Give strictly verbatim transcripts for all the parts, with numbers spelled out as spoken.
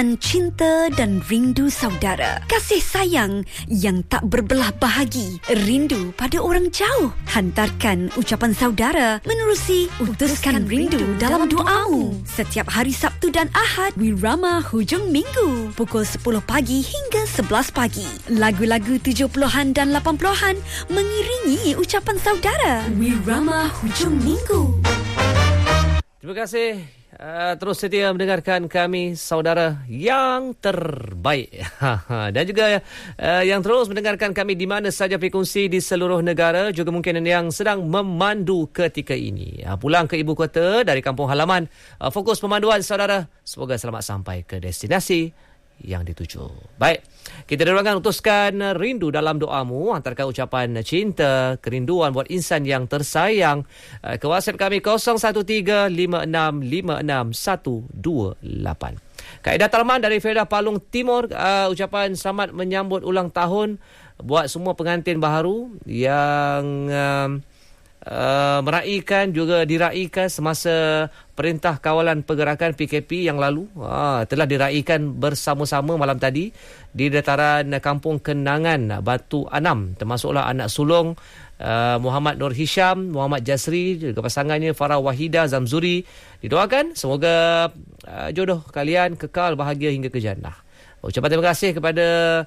Cinta dan rindu saudara. Kasih sayang yang tak berbelah bahagi. Rindu pada orang jauh. Hantarkan ucapan saudara menerusi Utuskan Rindu dalam doamu. Setiap hari Sabtu dan Ahad, Wirama Hujung Minggu. Pukul sepuluh pagi hingga sebelas pagi. Lagu-lagu tujuh puluhan dan lapan puluhan mengiringi ucapan saudara. Wirama Hujung Minggu. Terima kasih. Uh, terus setia mendengarkan kami, saudara yang terbaik. Dan juga uh, yang terus mendengarkan kami di mana saja frekuensi di seluruh negara, juga mungkin yang sedang memandu ketika ini. Uh, pulang ke ibu kota dari kampung halaman. Uh, fokus pemanduan saudara, semoga selamat sampai ke destinasi yang dituju. Baik, kita doakan utuskan rindu dalam doamu. Hantarkan ucapan cinta, kerinduan buat insan yang tersayang ke WhatsApp kami kosong satu tiga lima enam lima enam satu dua lapan. Kaedah Talman dari Felda Palung Timur, uh, ucapan selamat menyambut ulang tahun buat semua pengantin baharu yang uh, Uh, meraikan juga diraikan semasa Perintah Kawalan Pergerakan P K P yang lalu. uh, telah diraikan bersama-sama malam tadi di dataran Kampung Kenangan Batu Anam, termasuklah anak sulung uh, Muhammad Nur Hisham, Muhammad Jasri, juga pasangannya Farah Wahida Zamzuri. Didoakan semoga uh, jodoh kalian kekal bahagia hingga ke jannah. Ucapan terima kasih kepada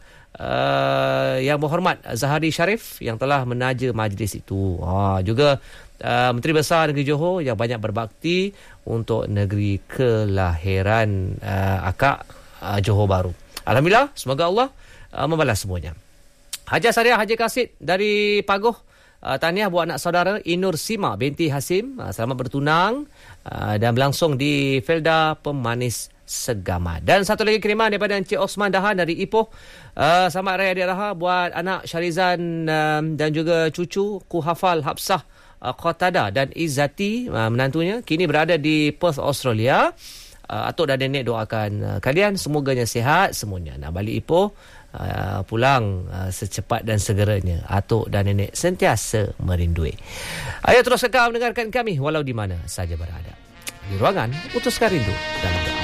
uh, Yang Berhormat Zahari Sharif yang telah menaja majlis itu. Ha, juga uh, Menteri Besar Negeri Johor yang banyak berbakti untuk negeri kelahiran uh, akak uh, Johor Bahru. Alhamdulillah, semoga Allah uh, membalas semuanya. Haja Sariah Haji Kasid dari Pagoh, uh, tahniah buat anak saudara Inur Sima binti Hasim, uh, selamat bertunang uh, dan berlangsung di Felda Pemanis Segama. Dan satu lagi kiriman daripada Encik Osman Dahan dari Ipoh. Uh, selamat Raya Adik Raha buat anak Syarizan um, dan juga cucu Kuhafal Hafsah uh, Qatada dan Izzati, uh, menantunya kini berada di Perth, Australia. Uh, atuk dan nenek doakan uh, kalian semoganya sihat semuanya. Nak balik Ipoh, uh, pulang uh, secepat dan segeranya. Atuk dan nenek sentiasa merindui. Ayo terus kekal mendengarkan kami walau di mana saja berada. Di ruangan Utuskan Rindu dalam doa.